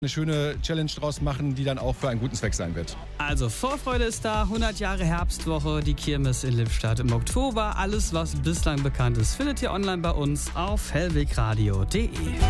eine schöne Challenge draus machen, die dann auch für einen guten Zweck sein wird. Also Vorfreude ist da, 100 Jahre Herbstwoche, die Kirmes in Lippstadt im Oktober. Alles, was bislang bekannt ist, findet ihr online bei uns auf hellwegradio.de.